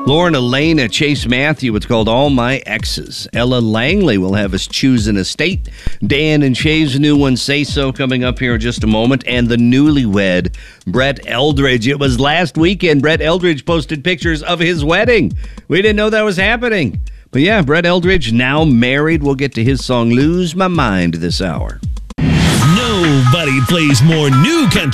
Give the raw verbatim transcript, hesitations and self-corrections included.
Lauren Elena, Chase Matthew, it's called All My Exes. Ella Langley will have us choose an estate. Dan and Shay's new one, Say So, coming up here in just a moment. And the newlywed, Brett Eldridge. It was last weekend. Brett Eldridge posted pictures of his wedding. We didn't know that was happening. But yeah, Brett Eldridge, now married. We'll get to his song, Lose My Mind, this hour. Nobody plays more new country